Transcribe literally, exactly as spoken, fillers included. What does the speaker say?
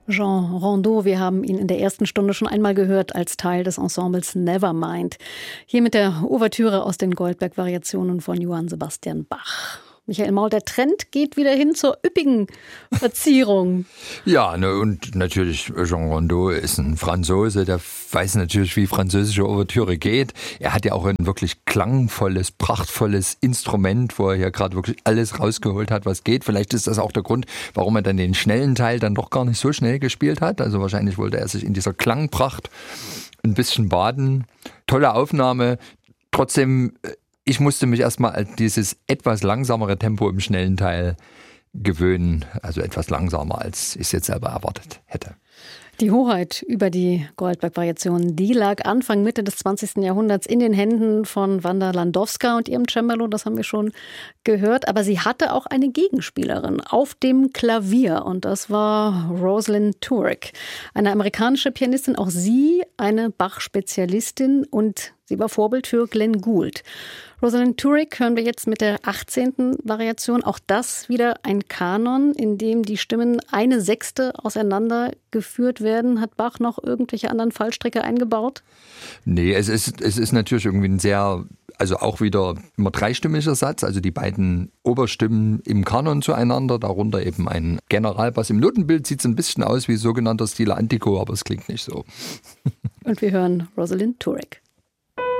Jean Rondeau, wir haben ihn in der ersten Stunde schon einmal gehört als Teil des Ensembles Nevermind. Hier mit der Ouvertüre aus den Goldberg-Variationen von Johann Sebastian Bach. Michael Maul, der Trend geht wieder hin zur üppigen Verzierung. Ja, ne, und natürlich Jean Rondeau ist ein Franzose, der weiß natürlich, wie französische Ouvertüre geht. Er hat ja auch ein wirklich klangvolles, prachtvolles Instrument, wo er hier gerade wirklich alles rausgeholt hat, was geht. Vielleicht ist das auch der Grund, warum er dann den schnellen Teil dann doch gar nicht so schnell gespielt hat. Also wahrscheinlich wollte er sich in dieser Klangpracht ein bisschen baden. Tolle Aufnahme. Trotzdem, ich musste mich erstmal an dieses etwas langsamere Tempo im schnellen Teil gewöhnen. Also etwas langsamer, als ich es jetzt selber erwartet hätte. Die Hoheit über die Goldberg-Variationen, die lag Anfang, Mitte des zwanzigsten Jahrhunderts in den Händen von Wanda Landowska und ihrem Cembalo, das haben wir schon gehört. Aber sie hatte auch eine Gegenspielerin auf dem Klavier und das war Rosalind Turek, eine amerikanische Pianistin, auch sie eine Bach-Spezialistin und sie war Vorbild für Glenn Gould. Rosalind Turek hören wir jetzt mit der achtzehnten Variation. Auch das wieder ein Kanon, in dem die Stimmen eine Sechste auseinandergeführt werden. Hat Bach noch irgendwelche anderen Fallstricke eingebaut? Nee, es ist, es ist natürlich irgendwie ein sehr, also auch wieder immer dreistimmiger Satz. Also die beiden Oberstimmen im Kanon zueinander, darunter eben ein Generalbass. Im Notenbild sieht es ein bisschen aus wie sogenannter Stile Antico, aber es klingt nicht so. Und wir hören Rosalind Turek.